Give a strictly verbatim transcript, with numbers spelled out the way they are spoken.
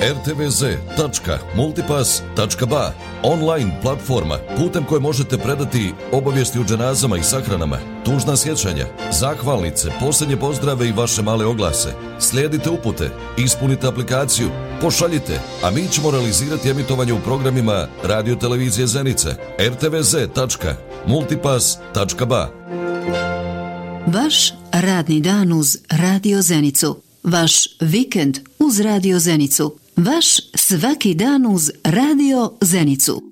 er te ve ze tačka multipass tačka ba, online platforma putem koje možete predati obavijesti o dženazama i sahranama, tužna sjećanja, zahvalnice, posljednje pozdrave i vaše male oglase. Slijedite upute, ispunite aplikaciju, pošaljite, a mi ćemo realizirati emitovanje u programima Radio Televizije Zenica. er te ve ze tačka multipass tačka ba. Vaš radni dan uz Radio Zenicu. Vaš vikend uz Radio Zenicu. Vaš svaki dan uz Radio Zenicu.